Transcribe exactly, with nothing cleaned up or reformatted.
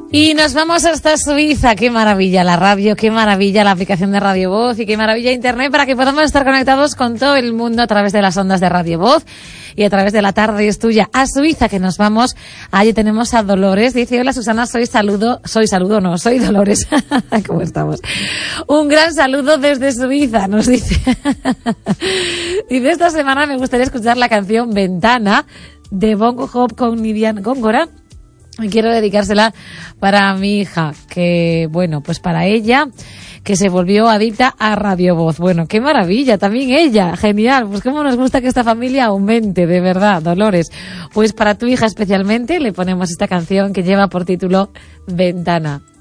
Y nos vamos hasta Suiza. Qué maravilla la radio, qué maravilla la aplicación de Radio Voz y qué maravilla Internet para que podamos estar conectados con todo el mundo a través de las ondas de Radio Voz y a través de La Tarde es Tuya. A Suiza, que nos vamos. Allí tenemos a Dolores. Dice, hola Susana, soy saludo, soy saludo, no, soy Dolores. ¿Cómo estamos? Un gran saludo desde Suiza, nos dice. Y de esta semana me gustaría escuchar la canción Ventana de Bongo Hop con Nidian Góngora. Y quiero dedicársela para mi hija, que, bueno, pues para ella, que se volvió adicta a Radio Voz. Bueno, qué maravilla, también ella, genial. Pues cómo nos gusta que esta familia aumente, de verdad, Dolores. Pues para tu hija especialmente le ponemos esta canción que lleva por título Ventana.